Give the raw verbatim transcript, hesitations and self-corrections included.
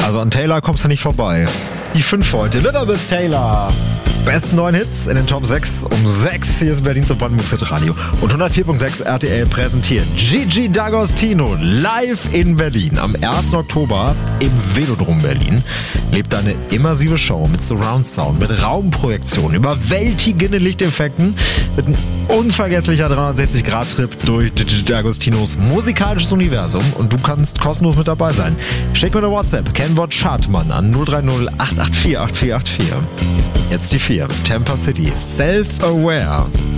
Also an Taylor kommst du nicht vorbei. Die fünf heute. Elizabeth Taylor. Besten neuen Hits in den Top sechs um sechs. Hier ist Berlin zum Brandenburg Hit Radio. Und hundertvier Komma sechs R T L präsentiert Gigi D'Agostino live in Berlin. Am ersten Oktober im Velodrom Berlin lebt eine immersive Show mit Surround Sound, mit Raumprojektionen, überwältigenden Lichteffekten, mit einem unvergesslicher dreihundertsechzig Grad Trip durch Gigi D'Agostinos musikalisches Universum. Und du kannst kostenlos mit dabei sein. Schick mir eine WhatsApp, Kennwort Schadmann an null drei null acht acht vier acht vier acht vier. Jetzt die vier. Tampa City. Self-Aware.